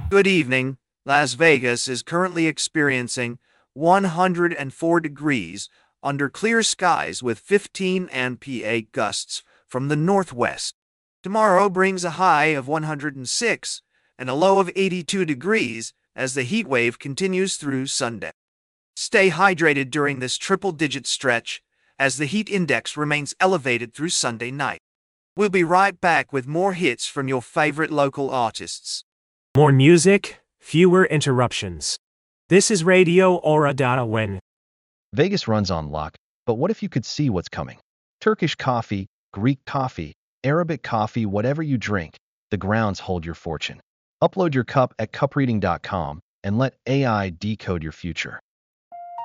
Good evening. Las Vegas is currently experiencing 104 degrees under clear skies with 15 MPa gusts from the northwest. Tomorrow brings a high of 106 and a low of 82 degrees as the heat wave continues through Sunday. Stay hydrated during this triple-digit stretch as the heat index remains elevated through Sunday night. We'll be right back with more hits from your favorite local artists. More music, fewer interruptions. This is Radio Aura. When Vegas runs on luck, but what if you could see what's coming? Turkish coffee, Greek coffee, Arabic coffee, whatever you drink, the grounds hold your fortune. Upload your cup at cupreading.com and let AI decode your future.